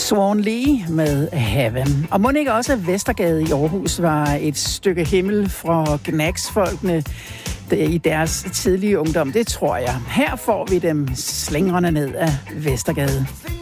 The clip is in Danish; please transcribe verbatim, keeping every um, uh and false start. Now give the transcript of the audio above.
Swan Lee med Heaven. Og må ikke også, at Vestergade i Aarhus var et stykke himmel fra Gnags-folkene i deres tidlige ungdom? Det tror jeg. Her får vi dem slingrende ned af Vestergade.